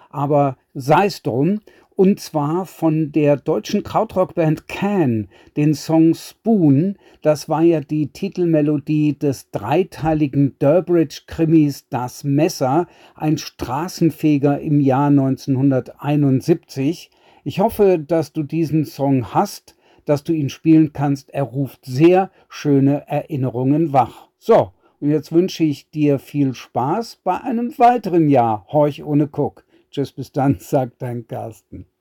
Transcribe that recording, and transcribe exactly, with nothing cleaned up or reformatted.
aber sei es drum. Und zwar von der deutschen Krautrockband Can, den Song Spoon. Das war ja die Titelmelodie des dreiteiligen Durbridge-Krimis Das Messer, ein Straßenfeger im Jahr neunzehnhunderteinundsiebzig. Ich hoffe, dass du diesen Song hast, dass du ihn spielen kannst. Er ruft sehr schöne Erinnerungen wach. So, und jetzt wünsche ich dir viel Spaß bei einem weiteren Jahr Horch ohne Kuck. Tschüss, bis dann, sagt dein Carsten.